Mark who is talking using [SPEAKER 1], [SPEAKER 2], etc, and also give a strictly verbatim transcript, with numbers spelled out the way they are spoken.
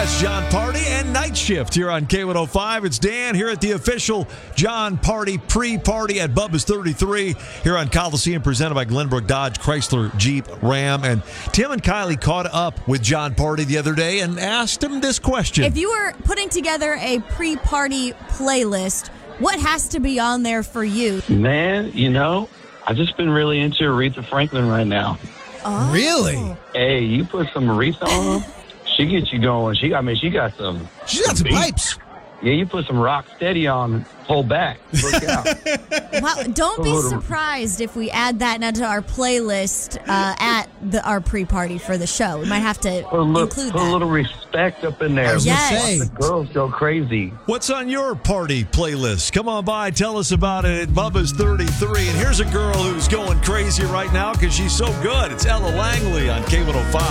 [SPEAKER 1] That's John Party and Night Shift here on K one oh five. It's Dan here at the official John Party pre-party at Bubba's thirty-three here on Coliseum, presented by Glenbrook Dodge, Chrysler, Jeep, Ram. And Tim and Kylie caught up with John Party the other day and asked him this question.
[SPEAKER 2] If you were putting together a pre-party playlist, what has to be on there for you?
[SPEAKER 3] Man, you know, I've just been really into Aretha Franklin right now.
[SPEAKER 2] Oh.
[SPEAKER 4] Really?
[SPEAKER 3] Hey, you put some Aretha on, she gets you going. She, I mean, she got some.
[SPEAKER 4] She's got some
[SPEAKER 3] beats.
[SPEAKER 4] pipes.
[SPEAKER 3] Yeah, you put some rock steady on, pull back, look out.
[SPEAKER 2] Well, don't be surprised if we add that now to our playlist uh, at the, our pre-party for the show. We might have to
[SPEAKER 3] Put a little,
[SPEAKER 2] include
[SPEAKER 3] put
[SPEAKER 2] that.
[SPEAKER 3] a little respect up in there.
[SPEAKER 4] I was
[SPEAKER 2] Yes.
[SPEAKER 4] gonna say.
[SPEAKER 3] The girls go crazy.
[SPEAKER 1] What's on your party playlist? Come on by, tell us about it at Bubba's thirty-three. And here's a girl who's going crazy right now because she's so good. It's Ella Langley on K one oh five.